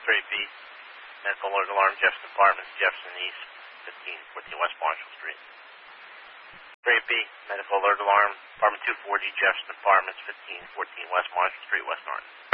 Straight B, medical alert alarm, Jefferson Apartments, Jefferson East, 1514 West Marshall Street. Straight B, medical alert alarm, apartment 240, Jefferson Apartments, 1514 West Marshall Street, West Norton.